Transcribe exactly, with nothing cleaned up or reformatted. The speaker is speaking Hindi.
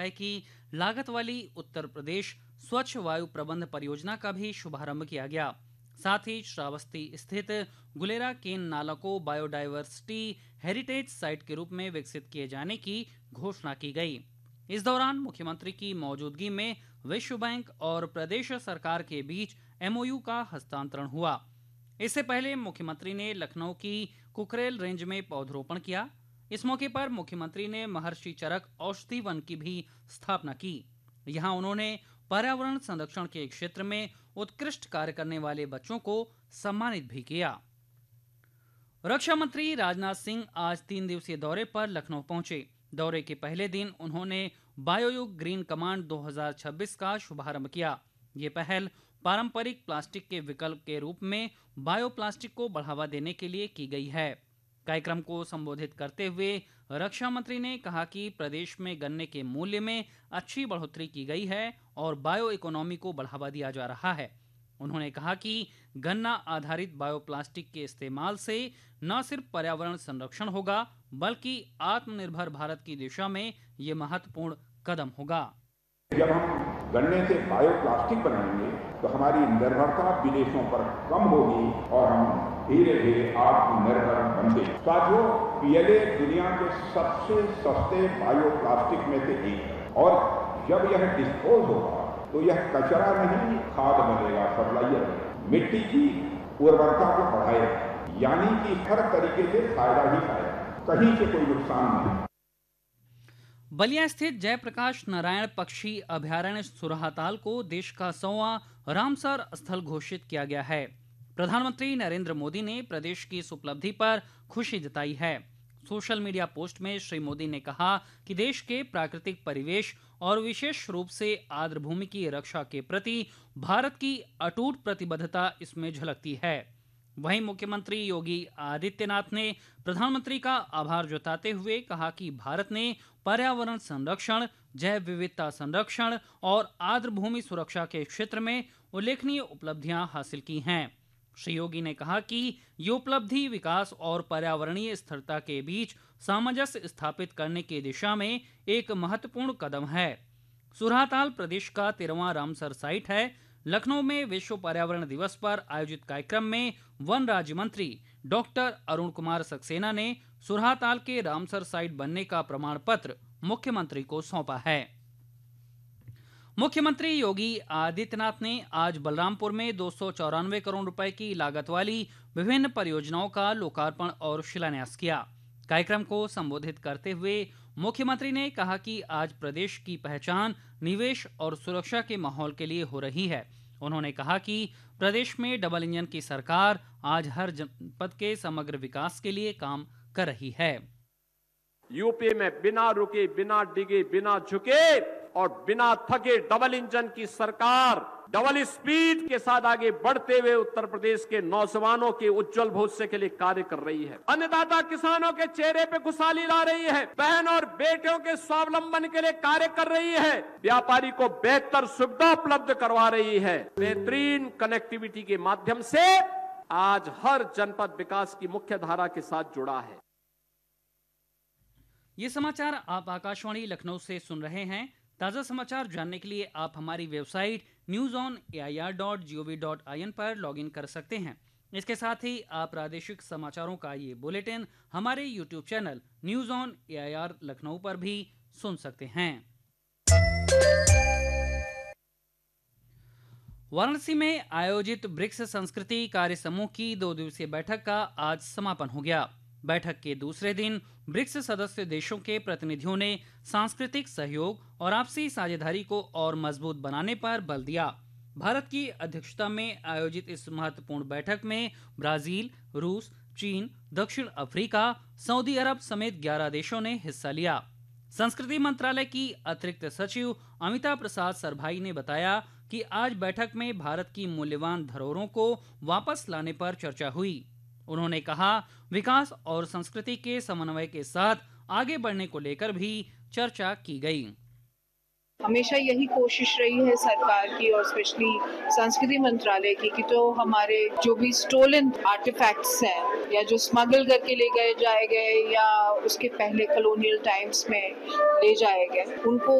रुपए की लागत वाली उत्तर प्रदेश स्वच्छ वायु प्रबंध परियोजना का भी शुभारंभ किया गया। साथ ही श्रावस्ती स्थित गुलेरा केन नाला को बायोडायवर्सिटी हेरिटेज साइट के रूप में विकसित किए जाने की घोषणा की गई। इस दौरान मुख्यमंत्री की मौजूदगी में विश्व बैंक और प्रदेश सरकार के बीच एमओयू का हस्तांतरण हुआ। इससे पहले मुख्यमंत्री ने लखनऊ की कुकरेल रेंज में पौधरोपण किया। इस मौके पर मुख्यमंत्री ने महर्षि चरक औषधि वन की भी स्थापना की। यहां उन्होंने पर्यावरण संरक्षण के क्षेत्र में उत्कृष्ट कार्य करने वाले बच्चों को सम्मानित भी किया। रक्षा मंत्री राजनाथ सिंह आज तीन दिवसीय दौरे पर लखनऊ पहुंचे। दौरे के पहले दिन उन्होंने बायोयुग ग्रीन कमांड दो हज़ार छब्बीस का शुभारंभ किया। ये पहल पारंपरिक प्लास्टिक के विकल्प के रूप में बायो प्लास्टिक को बढ़ावा देने के लिए की गई है। कार्यक्रम को संबोधित करते हुए रक्षा मंत्री ने कहा कि प्रदेश में गन्ने के मूल्य में अच्छी बढ़ोतरी की गई है और बायो इकोनॉमी को बढ़ावा दिया जा रहा है। उन्होंने कहा कि गन्ना आधारित बायो प्लास्टिक के इस्तेमाल से न सिर्फ पर्यावरण संरक्षण होगा बल्कि आत्मनिर्भर भारत की दिशा में ये महत्वपूर्ण कदम होगा। जब हम गन्ने से बायो प्लास्टिक बनाएंगे तो हमारी निर्भरता विदेशों पर कम होगी और हम धीरे धीरे आत्मनिर्भर बनेंगे। साथियों, पीएलए दुनिया के सबसे सस्ते बायो प्लास्टिक में से एक है और जब यह डिस्पोज होगा तो यह कचरा नहीं खाद बनेगा, फर्टिलाइजर बनेगा, मिट्टी की उर्वरता को बढ़ाएगा, यानी कि हर तरीके से फायदा ही फायदा, कहीं से कोई नुकसान नहीं। बलिया स्थित जयप्रकाश नारायण पक्षी अभयारण्य सुरहाताल को देश का सौवां रामसर स्थल घोषित किया गया है। प्रधानमंत्री नरेंद्र मोदी ने प्रदेश की इस उपलब्धि पर खुशी जताई है। सोशल मीडिया पोस्ट में श्री मोदी ने कहा कि देश के प्राकृतिक परिवेश और विशेष रूप से आर्द्र भूमि की रक्षा के प्रति भारत की अटूट प्रतिबद्धता इसमें झलकती है। वहीं मुख्यमंत्री योगी आदित्यनाथ ने प्रधानमंत्री का आभार जताते हुए कहा कि भारत ने पर्यावरण संरक्षण, जैव विविधता संरक्षण और आर्द्र भूमि सुरक्षा के क्षेत्र में उल्लेखनीय उपलब्धियां हासिल की हैं। श्री योगी ने कहा कि ये उपलब्धि विकास और पर्यावरणीय स्थिरता के बीच सामंजस्य स्थापित करने की दिशा में एक महत्वपूर्ण कदम है। सुरहाताल प्रदेश का तेरहवां रामसर साइट है। लखनऊ में विश्व पर्यावरण दिवस पर आयोजित कार्यक्रम में वन राज्य मंत्री डॉक्टर अरुण कुमार सक्सेना ने सुरहाताल के रामसर साइट बनने का प्रमाण पत्र मुख्यमंत्री को सौंपा है। मुख्यमंत्री योगी आदित्यनाथ ने आज बलरामपुर में दो सौ चौरानवे करोड़ रुपए की लागत वाली विभिन्न परियोजनाओं का लोकार्पण और शिलान्यास किया। कार्यक्रम को संबोधित करते हुए मुख्यमंत्री ने कहा कि आज प्रदेश की पहचान निवेश और सुरक्षा के माहौल के लिए हो रही है। उन्होंने कहा कि प्रदेश में डबल इंजन की सरकार आज हर जनपद के समग्र विकास के लिए काम कर रही है। यूपी में बिना रुके, बिना डिगे, बिना झुके और बिना थके डबल इंजन की सरकार डबल स्पीड के साथ आगे बढ़ते हुए उत्तर प्रदेश के नौजवानों के उज्जवल भविष्य के लिए कार्य कर रही है। अन्नदाता किसानों के चेहरे पे खुशहाली ला रही है। बहन और बेटियों के स्वावलंबन के लिए कार्य कर रही है। व्यापारी को बेहतर सुविधा उपलब्ध करवा रही है। बेहतरीन कनेक्टिविटी के माध्यम से आज हर जनपद विकास की मुख्य धारा के साथ जुड़ा है। ये समाचार आप आकाशवाणी लखनऊ से सुन रहे हैं। ताज़ा समाचार जानने के लिए आप हमारी website news on A I R dot G O V dot I N पर लॉगिन कर सकते हैं। इसके साथ ही आप प्रादेशिक समाचारों का ये बुलेटिन हमारे YouTube channel news on A I R Lucknow पर भी सुन सकते हैं। वाराणसी में आयोजित ब्रिक्स संस्कृति कार्य समूह की दो दिवसीय बैठक का आज समापन हो गया। बैठक के दूसरे दिन ब्रिक्स सदस्य देशों के प्रतिनिधियों ने सांस्कृतिक सहयोग और आपसी साझेदारी को और मजबूत बनाने पर बल दिया। भारत की अध्यक्षता में आयोजित इस महत्वपूर्ण बैठक में ब्राजील, रूस, चीन, दक्षिण अफ्रीका, सऊदी अरब समेत ग्यारह देशों ने हिस्सा लिया। संस्कृति मंत्रालय की अतिरिक्त सचिव अमिता प्रसाद सरभाई ने बताया कि आज बैठक में भारत की मूल्यवान धरोहरों को वापस लाने पर चर्चा हुई। उन्होंने कहा, विकास और संस्कृति के समन्वय के साथ आगे बढ़ने को लेकर भी चर्चा की गई। हमेशा यही कोशिश रही है सरकार की और स्पेशली संस्कृति मंत्रालय की कि तो हमारे जो भी स्टोलन आर्टिफैक्ट्स हैं या जो स्मगल करके ले गए जाए गए या उसके पहले कॉलोनियल टाइम्स में ले जाए गए, उनको